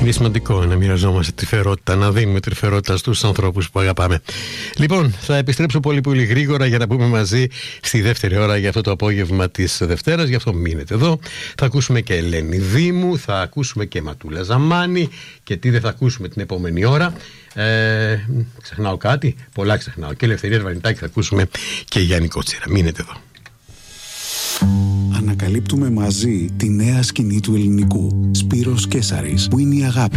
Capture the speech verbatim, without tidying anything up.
Είναι σημαντικό να μοιραζόμαστε τρυφερότητα, να δίνουμε τρυφερότητα στους ανθρώπους που αγαπάμε. Λοιπόν, θα επιστρέψω πολύ πολύ γρήγορα για να πούμε μαζί στη δεύτερη ώρα για αυτό το απόγευμα της Δευτέρας. Γι' αυτό μείνετε εδώ. Θα ακούσουμε και Ελένη Δήμου, θα ακούσουμε και Ματούλα Ζαμάνη και τι δεν θα ακούσουμε την επόμενη ώρα. Ε, ξεχνάω κάτι, πολλά ξεχνάω. Και Ελευθερία Βαρνητάκη θα ακούσουμε και Γιάννη Κότσιρα. Μείνετε εδώ. Ανακαλύπτουμε μαζί τη νέα σκηνή του ελληνικού. Σπύρος Κέσαρης, που είναι η αγάπη.